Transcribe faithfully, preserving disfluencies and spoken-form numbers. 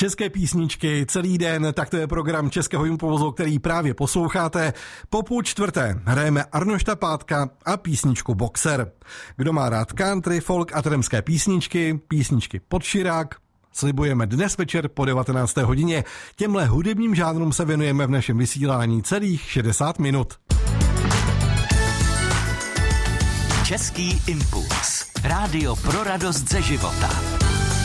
České písničky celý den, tak to je program Českého Impovozu, který právě posloucháte. Po půl čtvrté hrajeme Arnošta Pátka a písničku Boxer. Kdo má rád country, folk a tramské písničky, písničky pod širák, slibujeme dnes večer po devatenácté hodině. Těmhle hudebním žánrům se věnujeme v našem vysílání celých šedesát minut. Český impuls. Rádio pro radost ze života.